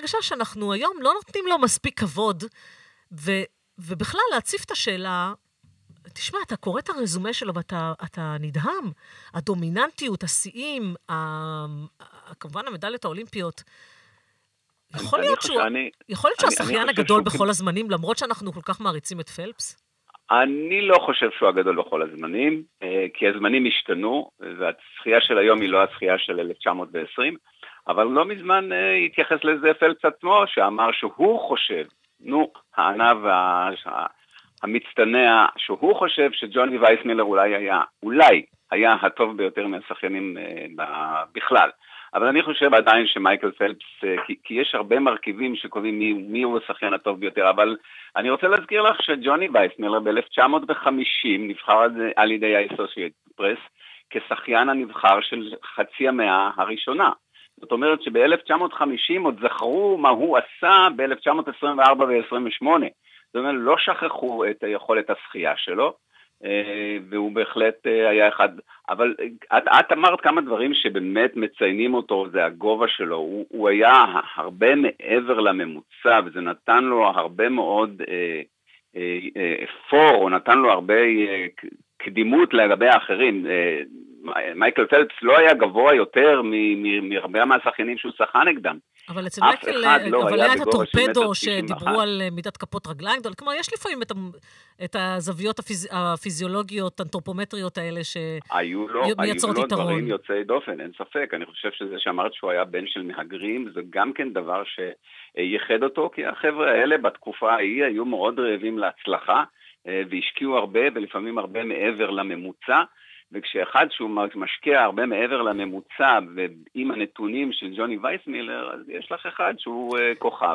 הרגשה שאנחנו היום לא נותנים לו מספיק כבוד, ובכלל להציף את השאלה, תשמע, אתה קורא את הרזומה שלו ואתה נדהם, הדומיננטיות, השיאים, כמובן המדליות האולימפיות, יכול להיות שהוא השחיין הגדול בכל הזמנים, למרות שאנחנו כל כך מעריצים את פלפס? אני לא חושב שהוא הגדול בכל הזמנים, כי הזמנים השתנו, והשחייה של היום היא לא השחייה של 1920, אבל לא מזמן התייחס לזה פלפס עצמו, שאמר שהוא חושב, הענב המצטנע, שהוא חושב שג'וני וייסמילר אולי היה הטוב ביותר מהשחיינים בכלל. אבל אני חושב עדיין שמייקל פלפס, כי יש הרבה מרכיבים שקובעים מי הוא השחיין הטוב ביותר, אבל אני רוצה להזכיר לך שג'וני וייסמילר ב-1950 נבחר על ידי ה-Associated Press כשחיין הנבחר של חצי המאה הראשונה. זאת אומרת שב-1950 עוד זכרו מה הוא עשה ב-1924 ו-28. זאת אומרת, לא שכחו את יכולת השחייה שלו, והוא בהחלט היה אחד, אבל את אמרת כמה דברים שבאמת מציינים אותו, זה הגובה שלו, הוא היה הרבה מעבר לממוצע, וזה נתן לו הרבה מאוד אפור, או נתן לו הרבה קדימות לגבי האחרים. מייקל פלפס לא היה גבוה יותר מהרבה מהשחיינים שהוא שחה נגדם. אבל אצל מייקל, אבל היה את הטורפדו שדיברו על מידת כפות רגליים, כלומר, יש לפעמים את הזוויות הפיזיולוגיות, האנתרופומטריות האלה שמייצרות יתרון. היו לו דברים יוצאי דופן, אין ספק. אני חושב שזה שאמרת שהוא היה בן של מהגרים, זה גם כן דבר שייחד אותו, כי החבר'ה האלה בתקופה ההיא היו מאוד רעבים להצלחה, והשקיעו הרבה, ולפעמים הרבה מעבר לממוצע, וכשאחד שהוא משקיע הרבה מעבר לממוצע, ועם הנתונים של ג'וני וייסמילר, אז יש לך אחד שהוא כוכב.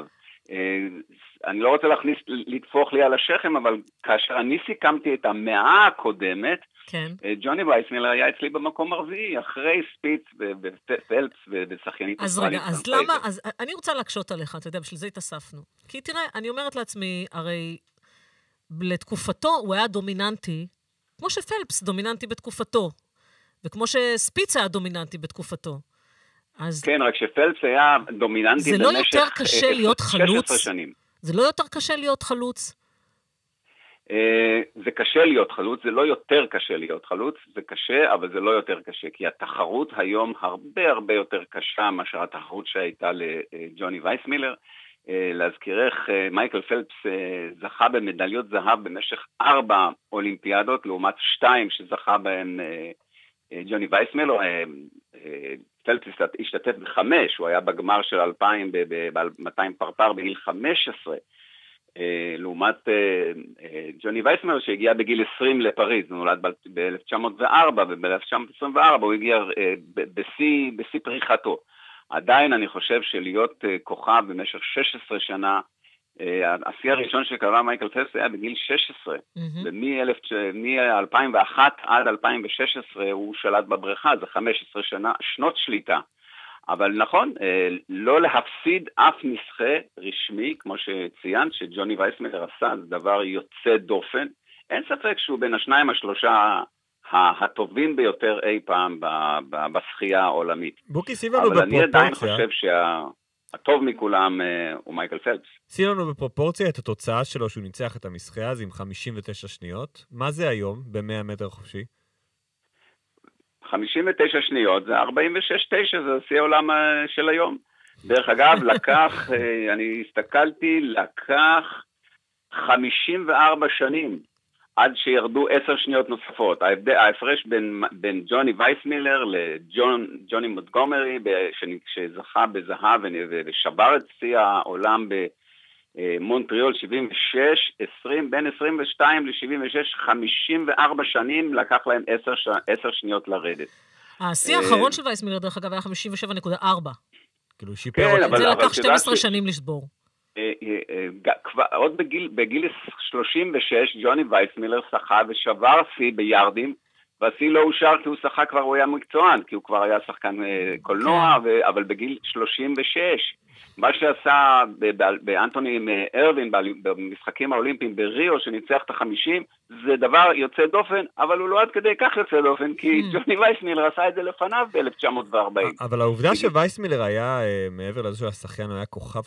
אני לא רוצה לתפוח לי על השכם, אבל כאשר אני סיכמתי את המאה הקודמת, כן. ג'וני וייסמילר היה אצלי במקום הרביעי, אחרי ספיץ ופלפס ושחיינית. אז רגע, אז למה, אז אני רוצה להקשות עליך, אתה יודע, בשביל זה התאספנו. כי תראה, אני אומרת לעצמי, הרי לתקופתו הוא היה דומיננטי, כמו שפלפס דומיננטי בתקופתו, וכמו שספיץ היה דומיננטי בתקופתו. אז כן, רק שפלפס היה דומיננטי במשך 16 שנים. זה לא יותר קשה להיות חלוץ? זה לא יותר קשה להיות חלוץ? זה קשה להיות חלוץ, זה לא יותר קשה להיות חלוץ, זה קשה, אבל זה לא יותר קשה, כי התחרות היום הרבה הרבה יותר קשה מאשר התחרות שהייתה לג'וני וייסמילר. להזכירך, מייקל פלפס זכה במדליות זהב במשך 4 אולימפיאדות, לעומת 2 שזכה בהן ג'וני וייסמילר. פלפס השתתף ב5, הוא היה בגמר של 2000 ב-200 פרפר בגיל 15, לעומת ג'וני וייסמילר שהגיע בגיל 20 לפריז, הוא נולד ב-1904, וב-1924 הוא הגיע בשיא פריחתו. עדיין אני חושב שלהיות כוכב במשך 16 שנה, השיא הראשון שקרה מייקל פלפס היה בגיל 16, ומ-2001 עד 2016 הוא שלט בבריכה, זה 15 שנות שליטה. אבל נכון, לא להפסיד אף נשחה רשמי, כמו שציינת שג'וני וייסמילר עשה, זה דבר יוצא דופן. אין ספק שהוא בין השניים השלושה הטובים ביותר אי פעם בשחייה העולמית. בוקי, שים לנו בפרופורציה. אבל אני עדיין חושב שהטוב מכולם הוא מייקל פלפס. שים לנו בפרופורציה את התוצאה שלו שהוא ניצח את המשחייה אז עם 59 שניות. מה זה היום ב-100 מטר חופשי? 59 שניות זה 46-9, זה שיא העולם של היום. דרך אגב, אני הסתכלתי, לקח 54 שנים. עד שירדו 10 שניות נוספות. ההפרש בין ג'וני וייסמילר לג'וני מונטגומרי, שזכה בזהב ושבר את שיא העולם במונטריאול 76, בין 22 ל-76, 54 שנים לקח להם 10 שניות לרדת. השיא האחרון של וייסמילר, דרך אגב, היה 57.4. כאילו שיפר. זה לקח 12 שנים לשבור. עוד בגיל 36 ג'וני וייסמילר שחה ושבר שיא ביארדים, והשיא לא אושר כי הוא שחה כבר, הוא היה מקצוען, כי הוא כבר היה שחקן קולנוע, אבל בגיל 36 מה שעשה באנטוני ארווין במשחקים האולימפיים בריו שניצח את ה-50, זה דבר יוצא דופן, אבל הוא לא עד כדי כך יוצא דופן, כי ג'וני וייסמילר עשה את זה לפניו ב-1940. אבל העובדה שווייסמילר היה, מעבר לזה שהשחיין היה כוכב